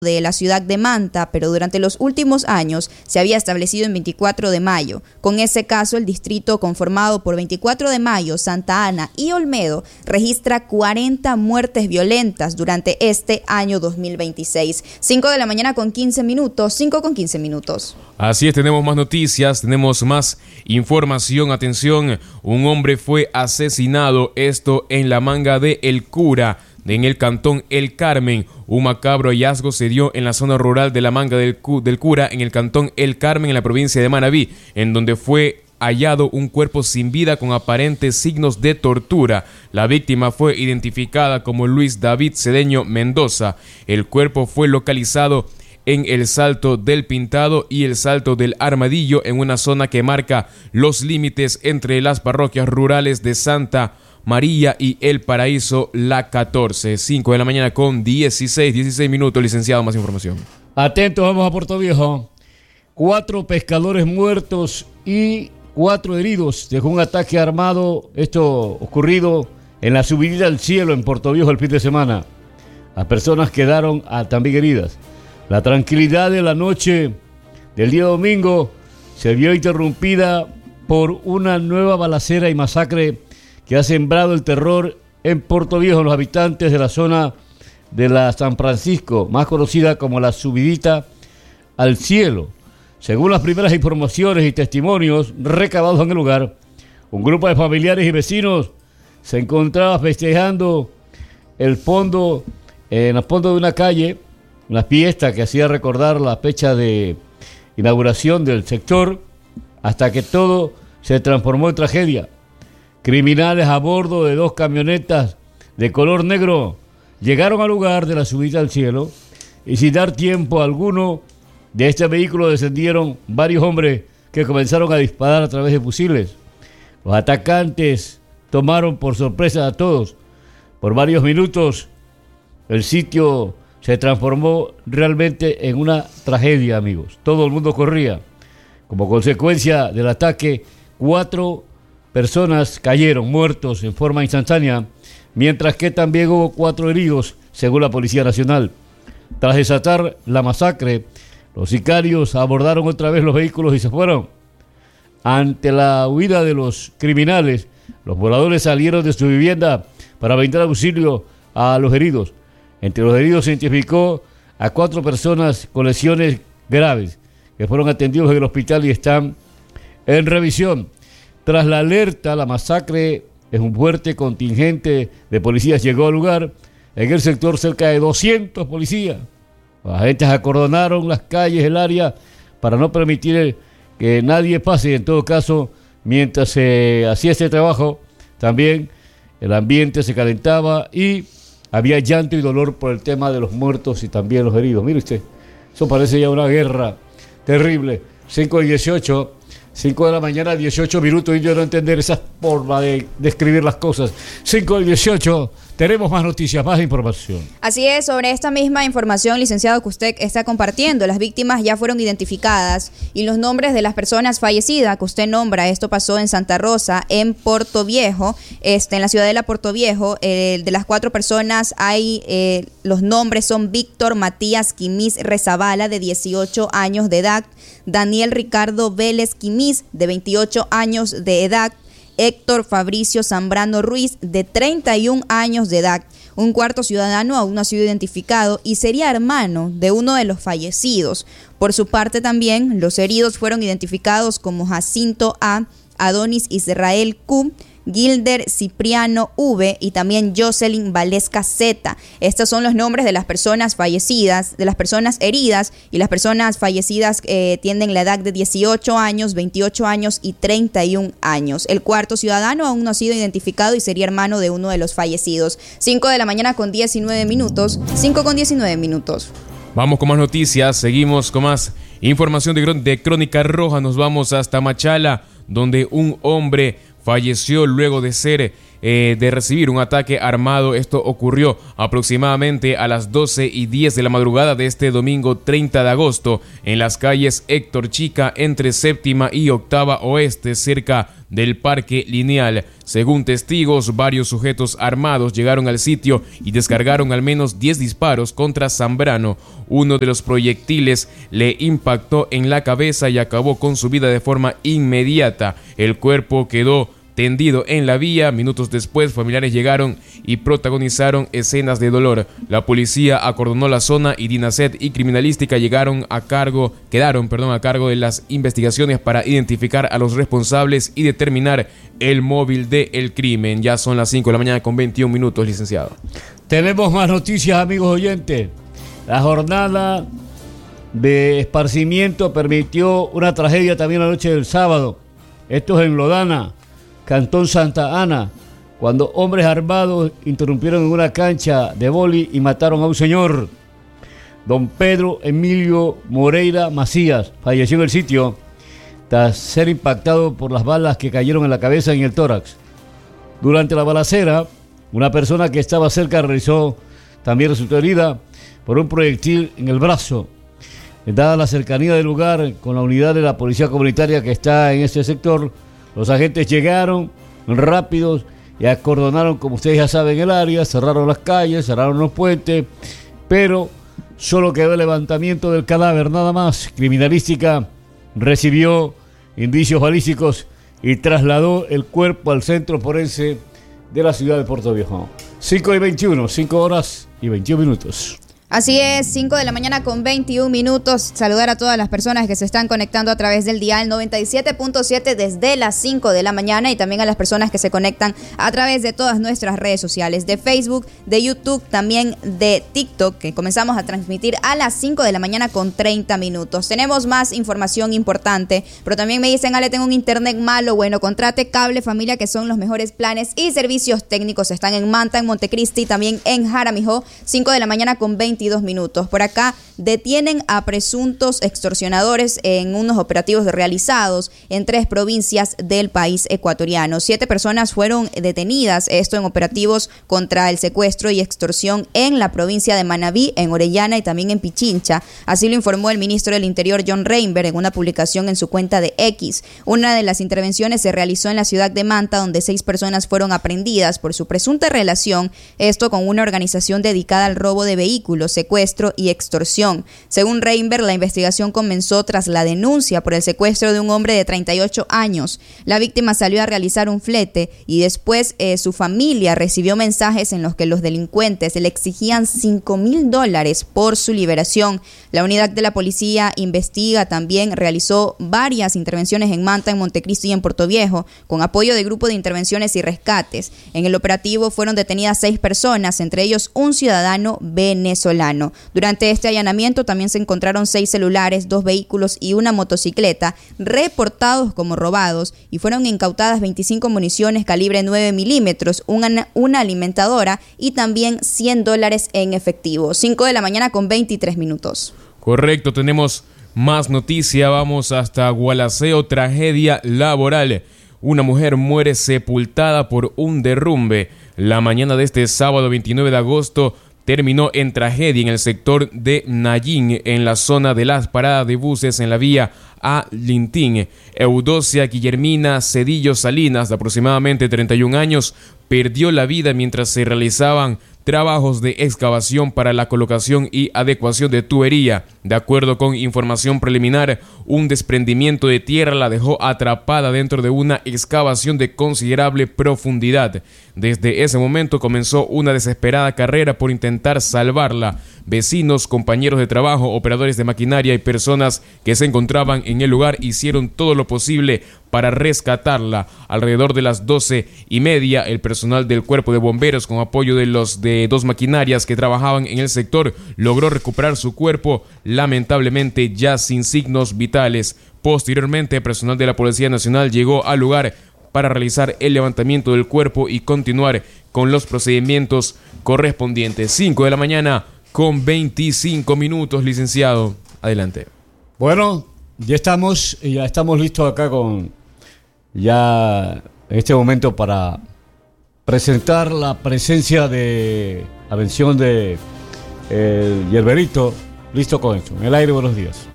de la ciudad de Manta, pero durante los últimos años se había establecido en 24 de mayo. Con ese caso, el distrito conformado por 24 de mayo, Santa Ana y Olmedo registra 40 muertes violentas durante este año 2026. 5 de la mañana con 15 minutos, 5 con 15 minutos. Así es, tenemos más noticias, tenemos más información. Atención, un hombre fue asesinado, esto en la Manga de El Cura, en el cantón El Carmen. Un macabro hallazgo se dio en la zona rural de la Manga del Cura, en el cantón El Carmen, en la provincia de Manabí, en donde fue hallado un cuerpo sin vida con aparentes signos de tortura. La víctima fue identificada como Luis David Cedeño Mendoza. El cuerpo fue localizado en el Salto del Pintado y el Salto del Armadillo, en una zona que marca los límites entre las parroquias rurales de Santa María y El Paraíso, la 14. 5 de la mañana con 16 minutos. Licenciado, más información. Atentos, vamos a Puerto Viejo. 4 pescadores muertos y 4 heridos dejó un ataque armado, esto ocurrido en la subida al cielo en Puerto Viejo el fin de semana. Las personas quedaron también heridas. La tranquilidad de la noche del día domingo se vio interrumpida por una nueva balacera y masacre que ha sembrado el terror en Puerto Viejo. Los habitantes de la zona de la San Francisco, más conocida como la subidita al cielo. Según las primeras informaciones y testimonios recabados en el lugar, un grupo de familiares y vecinos se encontraba festejando en el fondo de una calle, una fiesta que hacía recordar la fecha de inauguración del sector, hasta que todo se transformó en tragedia. Criminales a bordo de 2 camionetas de color negro llegaron al lugar de la subida al cielo y sin dar tiempo alguno de este vehículo descendieron varios hombres que comenzaron a disparar a través de fusiles. Los atacantes tomaron por sorpresa a todos. Por varios minutos el sitio se transformó realmente en una tragedia, amigos. Todo el mundo corría. Como consecuencia del ataque, 4 personas cayeron muertos en forma instantánea, mientras que también hubo 4 heridos, según la Policía Nacional. Tras desatar la masacre, los sicarios abordaron otra vez los vehículos y se fueron. Ante la huida de los criminales, los voladores salieron de su vivienda para brindar auxilio a los heridos. Entre los heridos se identificó a 4 personas con lesiones graves, que fueron atendidos en el hospital y están en revisión. Tras la alerta, la masacre, es un fuerte contingente de policías llegó al lugar. En el sector, cerca de 200 policías. Los agentes acordonaron las calles, el área, para no permitir que nadie pase. En todo caso, mientras se hacía este trabajo, también el ambiente se calentaba y había llanto y dolor por el tema de los muertos y también los heridos. Mire usted, eso parece ya una guerra terrible. 5:18. 5 de la mañana, 18 minutos, y yo no entender esa forma de describir las cosas. 5:18, tenemos más noticias, más información. Así es, sobre esta misma información, licenciado, que usted está compartiendo, las víctimas ya fueron identificadas y los nombres de las personas fallecidas que usted nombra. Esto pasó en Santa Rosa, en Puerto Viejo, en la ciudadela Puerto Viejo. De las 4 personas hay, los nombres son Víctor Matías Quimis Rezabala, de 18 años de edad, Daniel Ricardo Vélez Quimis, de 28 años de edad, Héctor Fabricio Zambrano Ruiz, de 31 años de edad. Un cuarto ciudadano aún no ha sido identificado y sería hermano de uno de los fallecidos. Por su parte también, los heridos fueron identificados como Jacinto A., Adonis Israel Q., Gilder Cipriano V. y también Jocelyn Valesca Z. Estos son los nombres de las personas fallecidas, de las personas heridas, y las personas fallecidas tienen la edad de 18 años, 28 años y 31 años. El cuarto ciudadano aún no ha sido identificado y sería hermano de uno de los fallecidos. 5 de la mañana con 19 minutos, 5 con 19 minutos. Vamos con más noticias, seguimos con más información de Crónica Roja. Nos vamos hasta Machala, donde un hombre falleció luego de ser de recibir un ataque armado. Esto ocurrió aproximadamente a las 12:10 de la madrugada de este domingo 30 de agosto en las calles Héctor Chica entre Séptima y Octava Oeste, cerca del Parque Lineal. Según testigos, varios sujetos armados llegaron al sitio y descargaron al menos 10 disparos contra Zambrano. Uno de los proyectiles le impactó en la cabeza y acabó con su vida de forma inmediata. El cuerpo quedó tendido en la vía. Minutos después, familiares llegaron y protagonizaron escenas de dolor. La policía acordonó la zona y DINASET y Criminalística quedaron a cargo de las investigaciones para identificar a los responsables y determinar el móvil del crimen. Ya son las 5 de la mañana con 21 minutos, licenciado. Tenemos más noticias, amigos oyentes. La jornada de esparcimiento permitió una tragedia también la noche del sábado. Esto es en Lodana, Cantón Santa Ana, cuando hombres armados interrumpieron en una cancha de vóley y mataron a un señor. Don Pedro Emilio Moreira Macías falleció en el sitio tras ser impactado por las balas que cayeron en la cabeza y en el tórax. Durante la balacera, una persona que estaba cerca también resultó herida por un proyectil en el brazo. Dada la cercanía del lugar con la unidad de la policía comunitaria que está en este sector, los agentes llegaron rápidos y acordonaron, como ustedes ya saben, el área, cerraron las calles, cerraron los puentes, pero solo quedó el levantamiento del cadáver, nada más. Criminalística recibió indicios balísticos y trasladó el cuerpo al centro forense de la ciudad de Puerto Viejo. 5:21, 5 horas y 21 minutos. Así es, 5 de la mañana con 21 minutos. Saludar a todas las personas que se están conectando a través del dial 97.7 desde las 5 de la mañana y también a las personas que se conectan a través de todas nuestras redes sociales, de Facebook, de YouTube, también de TikTok, que comenzamos a transmitir a las 5 de la mañana con 30 minutos. Tenemos más información importante, pero también me dicen, Ale, tengo un internet malo. Bueno, contrate Cable Familia, que son los mejores planes y servicios técnicos. Están en Manta, en Montecristi, también en Jaramillo, 5 de la mañana con 22 minutos. Por acá detienen a presuntos extorsionadores en unos operativos realizados en 3 provincias del país ecuatoriano. 7 personas fueron detenidas, esto en operativos contra el secuestro y extorsión en la provincia de Manabí, en Orellana y también en Pichincha. Así lo informó el ministro del Interior, John Reinberg, en una publicación en su cuenta de X. Una de las intervenciones se realizó en la ciudad de Manta, donde 6 personas fueron aprehendidas por su presunta relación, esto con una organización dedicada al robo de vehículos, secuestro y extorsión. Según Reinberg, la investigación comenzó tras la denuncia por el secuestro de un hombre de 38 años. La víctima salió a realizar un flete y después su familia recibió mensajes en los que los delincuentes le exigían $5,000 por su liberación. La unidad de la policía investiga, también realizó varias intervenciones en Manta, en Montecristi y en Puerto Viejo, con apoyo de Grupo de Intervenciones y Rescates. En el operativo fueron detenidas 6 personas, entre ellos un ciudadano venezolano. Durante este allanamiento también se encontraron 6 celulares, 2 vehículos y una motocicleta reportados como robados, y fueron incautadas 25 municiones calibre 9 milímetros, una alimentadora y también $100 en efectivo. 5 de la mañana con 23 minutos. Correcto, tenemos más noticia. Vamos hasta Gualaceo, tragedia laboral. Una mujer muere sepultada por un derrumbe. La mañana de este sábado 29 de agosto terminó en tragedia en el sector de Nayín, en la zona de las paradas de buses en la vía a Lintín. Eudocia Guillermina Cedillo Salinas, de aproximadamente 31 años, perdió la vida mientras se realizaban trabajos de excavación para la colocación y adecuación de tubería. De acuerdo con información preliminar, un desprendimiento de tierra la dejó atrapada dentro de una excavación de considerable profundidad. Desde ese momento comenzó una desesperada carrera por intentar salvarla. Vecinos, compañeros de trabajo, operadores de maquinaria y personas que se encontraban en el lugar hicieron todo lo posible para rescatarla. Alrededor de las 12:30, el personal del cuerpo de bomberos, con apoyo de 2 maquinarias que trabajaban en el sector, logró recuperar su cuerpo, lamentablemente ya sin signos vitales. Posteriormente, el personal de la Policía Nacional llegó al lugar para realizar el levantamiento del cuerpo y continuar con los procedimientos correspondientes. 5 de la mañana con 25 minutos, licenciado. Adelante. Bueno, ya estamos listos acá con ya en este momento para presentar la presencia de la mención de Yerberito. Listo con esto. En el aire, buenos días.